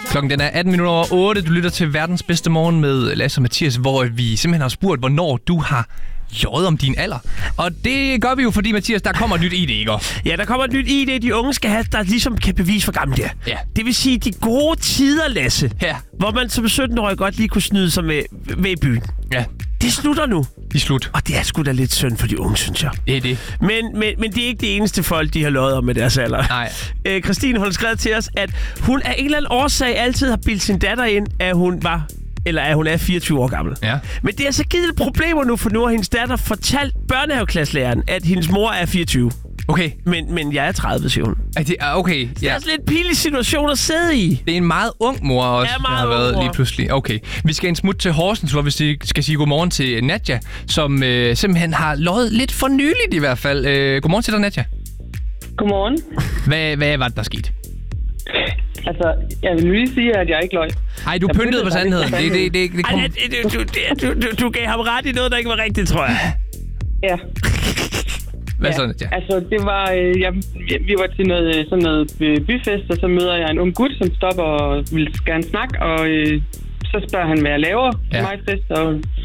Klokken den er 8:18. Du lytter til verdens bedste morgen med Lasse og Mathias, hvor vi simpelthen har spurgt, hvornår du har løjet om din alder. Og det gør vi jo, fordi Mathias, der kommer et nyt ID, ikke? Ja, der kommer et nyt ID, de unge skal have, der ligesom kan bevise, hvor gammel det er. Ja. Det vil sige, de gode tider, Lasse, Ja. hvor man som 17-årig godt lige kunne snyde sig med i byen. Ja, Det slutter nu. de er slut. Og det er sgu da lidt synd for de unge, synes jeg. Det er det. Men det er ikke det eneste folk, de har løjet om med deres alder. Nej. Christine, hun har skrevet til os, at hun af en eller anden årsag altid har bildt sin datter ind, at hun er 24 år gammel. Ja. Men det har så givet problemer nu, for nu har hendes datter fortalt børnehaveklasselæreren, at hendes mor er 24. Okay. Men jeg er 30, siger hun. Okay, Det ja. er sådan lidt pinlig situation at sidde i. Det er en meget ung mor også, Ja, meget der har ung været mor. lige pludselig. Okay. Vi skal en smut til Horsens, hvor vi skal sige godmorgen til Nadja, som simpelthen har løjet lidt for nyligt i hvert fald. Godmorgen til dig, Nadja. Godmorgen. Hvad var det, der skete? Altså, jeg vil nu lige sige, at jeg ikke løg. Ej, du pyntede på sandheden. Det kom... Du gav ham ret i noget, der ikke var rigtigt, tror jeg. Ja. Hvad så, Nadja? Altså, det var... vi var til sådan noget byfest, og så møder jeg en ung gut, som stopper og vil gerne snakke, og så spørger han, hvad jeg laver til mig fest, og...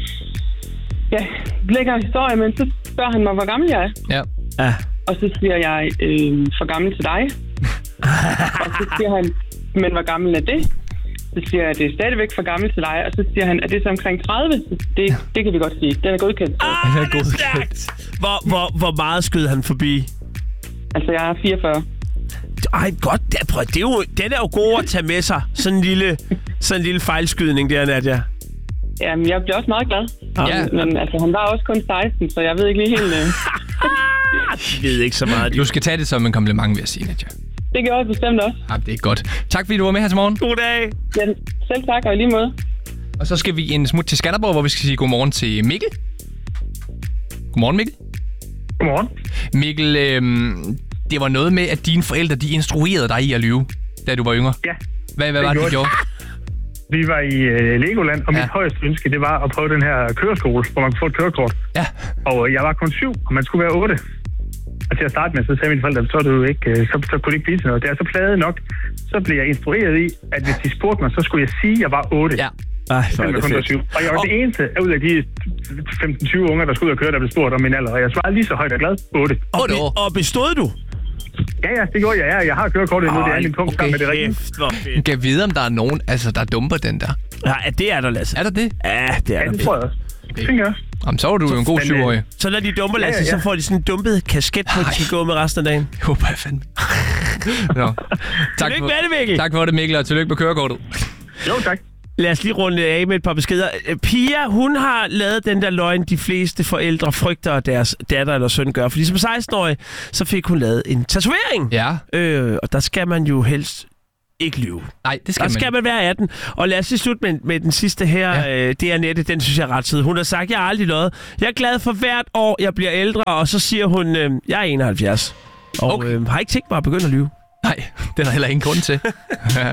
Ja, lækker historie, men så spørger han mig, hvor gammel jeg er. Ja. Og så siger jeg, for gammel til dig. Og så siger han, men hvor gammel er det? Så siger jeg, at det er stadigvæk for gammel til dig. Og så siger han, at det er så omkring 30. Det kan vi godt sige. Den er godkendt. Det er stærkt. Hvor meget skød han forbi? Altså, jeg er 44. Ej, godt. Den er jo god at tage med sig. Sådan en lille fejlskydning der, Nadja. Jamen, jeg bliver også meget glad. Ja. Men altså, han var også kun 16, så jeg ved ikke lige helt... Jeg ved ikke så meget. Du skal tage det som en kompliment, vil jeg sige, Nadja. Det gjorde jeg bestemt også. Ja, det er godt. Tak fordi du var med her til morgen. God dag. Ja, selv tak, og i lige måde. Og så skal vi en smut til Skanderborg, hvor vi skal sige godmorgen til Mikkel. Godmorgen, Mikkel. Godmorgen. Mikkel, det var noget med, at dine forældre, de instruerede dig i at lyve, da du var yngre. Ja. Hvad var det, de gjorde? Vi var i Legoland, og mit højeste ønske, det var at prøve den her køreskole, hvor man kunne få et kørekort. Ja. Og jeg var kun 7, og man skulle være 8. Og til at starte med, så sagde mine forældre, så kunne det ikke blive til noget. Det er så plade nok. Så blev jeg instrueret i, at hvis de spurgte mig, så skulle jeg sige, at jeg var 8. Ja. Ej, for er det fedt. Og jeg var det eneste ud af de 15-20 unger, der skulle ud og køre, der blev spurgt om min alder. Og jeg svarede lige så højt og glad. 8. Og bestod du? Ja, det gjorde jeg. Jeg har kørekortet nu. Det er min punkt sammen med det rigtige. Kan vide, om der er nogen, der dumper den der? Ja, det er der, Lasse. Er der det? Ja, det er der. Det tror jeg også. Det tænker jeg også. Jamen, så var du jo en god 7-årig. Så når de dumper, Lasse, så får de sådan en dumpet kasket på, at de skal gå med resten af dagen. Jeg håber jeg fandme. Nå. Tillykke med det, Mikkel. Tak for det, Mikkel, og tillykke med kørekortet. Jo, tak. Lad os lige runde af med et par beskeder. Pia, hun har lavet den der løgn, de fleste forældre frygter, at deres datter eller søn gør. Fordi som 16-årig, så fik hun lavet en tatovering. Ja. Og der skal man jo helst ikke lyve. Nej, det skal der man. skal man være 18. Og lad os lige slutte med den sidste her. Ja. Det er Annette, den synes jeg er ret sød. Hun har sagt, jeg har aldrig løjet. Jeg er glad for hvert år, jeg bliver ældre. Og så siger hun, jeg er 71. Og har ikke tænkt mig at begynde at lyve. Nej, det er der heller ingen grund til.